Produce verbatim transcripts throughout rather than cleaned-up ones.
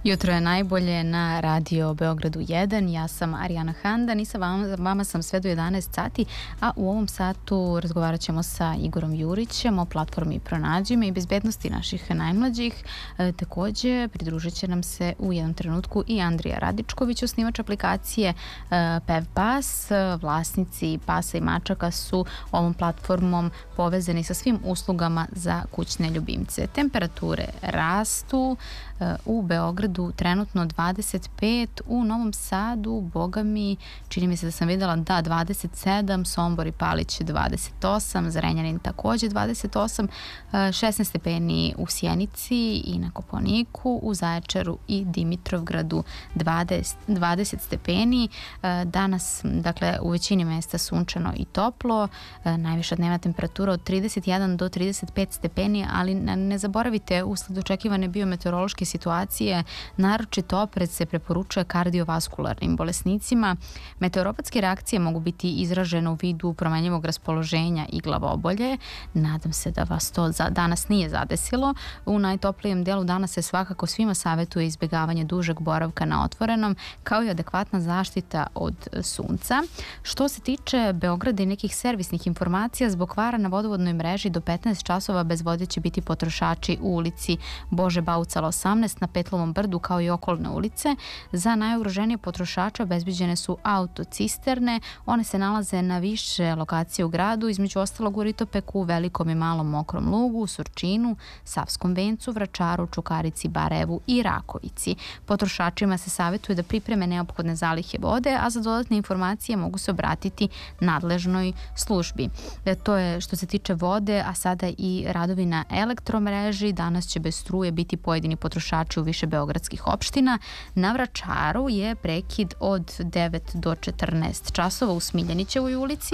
Jutro je najbolje na Radio Beogradu jedan. Ja sam Arijana Handan i sa vama, vama sam sve do jedanaest sati, a u ovom satu razgovarat ćemo sa Igorom Jurićem o platformi Pronađi me i bezbednosti naših najmlađih. E, takođe, pridružit će nam se u jednom trenutku i Andrija Radičković, osnivač aplikacije e, PevPas. Vlasnici pasa i mačaka su ovom platformom povezani sa svim uslugama za kućne ljubimce. Temperature rastu, e, u Beogradu trenutno dvadeset pet, u Novom Sadu, boga mi, čini mi se da sam videla, da, dvadeset sedam, Sombor i Palić dvadeset osam, Zrenjanin takođe dvadeset osam, šesnaest stepeni u Sjenici i na Kopaoniku, u Zaječaru i Dimitrovgradu dvadeset, dvadeset stepeni. Danas, dakle, u većini mesta sunčano i toplo, najviša dnevna temperatura od trideset jedan do trideset pet stepeni, ali ne zaboravite, usled očekivane biometeorološke situacije, naročito oprez se preporučuje kardiovaskularnim bolesnicima. Meteoropatske reakcije mogu biti izražene u vidu promenjivog raspoloženja i glavobolje. Nadam se da vas to za danas nije zadesilo. U najtoplijem delu dana se svakako svima savjetuje izbjegavanje dužeg boravka na otvorenom, kao i adekvatna zaštita od sunca. Što se tiče Beograda i nekih servisnih informacija, zbog kvara na vodovodnoj mreži do petnaest časova bez vode će biti potrošači u ulici Bože Baucala osamnaest na Petlovom brdu, kao i okolne ulice. Za najugroženije potrošače obezbeđene su autocisterne. One se nalaze na više lokacije u gradu, između ostalog u Ritopeku, Velikom i Malom Mokrom Lugu, Surčinu, Savskom vencu, Vračaru, Čukarici, Barajevu i Rakovici. Potrošačima se savjetuje da pripreme neophodne zalihe vode, a za dodatne informacije mogu se obratiti nadležnoj službi. E, to je što se tiče vode, a sada i radovi na elektromreži. Danas će bez struje biti pojedini potrošači u više beogradskih opština. Na Vračaru je prekid od devet do četrnaest časova u Smiljanićevoj ulici.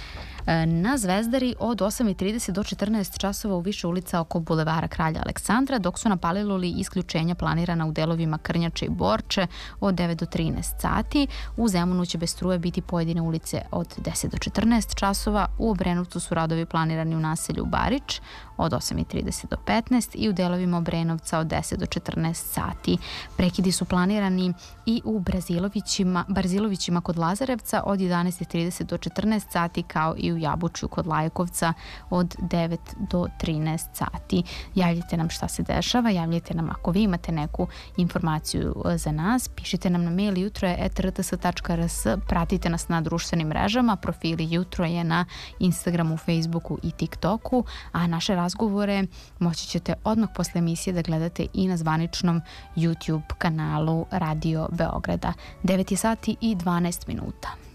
Na Zvezdari od osam i trideset do četrnaest časova u više ulica oko Bulevara Kralja Aleksandra, dok su na Paliluli isključenja planirana u delovima Krnjače i Borče od devet do trinaest sati. U Zemunu će bez struje biti pojedine ulice od deset do četrnaest časova. U Obrenovcu su radovi planirani u naselju Barič od osam i trideset do petnaest i u delovima Obrenovca od deset do četrnaest sati. Prekidi su planirani i u Brazilovićima, Barzilovićima kod Lazarevca od jedanaest i trideset do četrnaest sati, kao i u Jabučju kod Lajkovca od devet do trinaest sati. Javljajte nam šta se dešava, javljajte nam ako vi imate neku informaciju za nas, pišite nam na mail jutro je et er te es tačka er es, pratite nas na društvenim mrežama, profili Jutro je na Instagramu, Facebooku i TikToku, a naše razgovore moći ćete odmah posle emisije da gledate i na zvaničnom YouTube kanalu Radio Beograda. devet je sati i dvanaest minuta.